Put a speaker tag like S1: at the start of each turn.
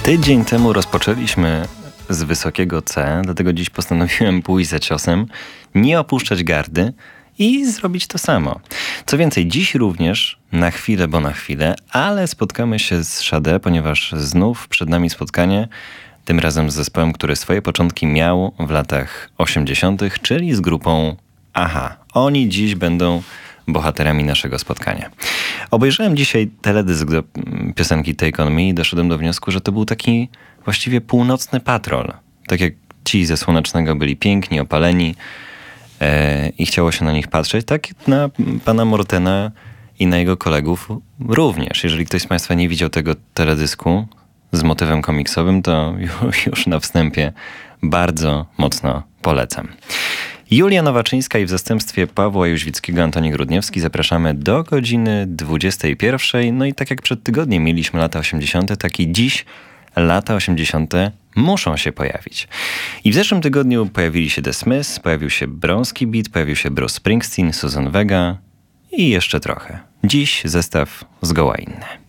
S1: Tydzień temu rozpoczęliśmy z wysokiego C, dlatego dziś postanowiłem pójść za ciosem, nie opuszczać gardy i zrobić to samo. Co więcej, dziś również, na chwilę, bo na chwilę, ale spotkamy się z Sade, ponieważ znów przed nami spotkanie, tym razem z zespołem, który swoje początki miał w latach 80., czyli z grupą Aha. Oni dziś będą bohaterami naszego spotkania. Obejrzałem dzisiaj teledysk do piosenki Take On Me i doszedłem do wniosku, że to był taki właściwie północny patrol. Tak jak ci ze Słonecznego byli piękni, opaleni i chciało się na nich patrzeć, tak na pana Mortena i na jego kolegów również. Jeżeli ktoś z Państwa nie widział tego teledysku z motywem komiksowym, to już na wstępie bardzo mocno polecam. Julia Nowaczyńska i w zastępstwie Pawła Jóźwickiego Antoni Grudniewski zapraszamy do godziny 21. No i tak jak przed tygodniem mieliśmy lata 80., tak i dziś lata 80. muszą się pojawić. I w zeszłym tygodniu pojawili się The Smiths, pojawił się Bronski Beat, pojawił się Bruce Springsteen, Suzanne Vega i jeszcze trochę. Dziś zestaw zgoła inny.